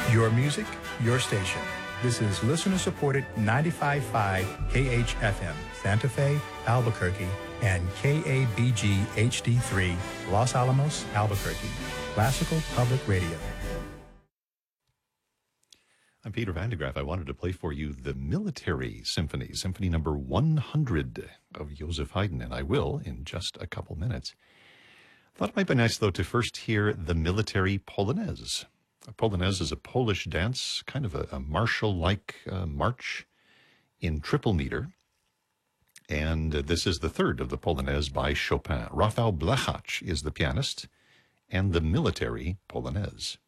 Your music, your station. This is listener-supported 95.5 KHFM, Santa Fe, Albuquerque, and KABG HD3, Los Alamos, Albuquerque. Classical Public Radio. I'm Peter Van de Graaff. I wanted to play for you the Military Symphony, Symphony number 100 of Joseph Haydn, and I will in just a couple minutes. Thought it might be nice, though, to first hear the Military Polonaise. A Polonaise is a Polish dance, kind of a martial-like march in triple meter. And this is the third of the Polonaise by Chopin. Rafał Blechacz is the pianist, and the Military Polonaise.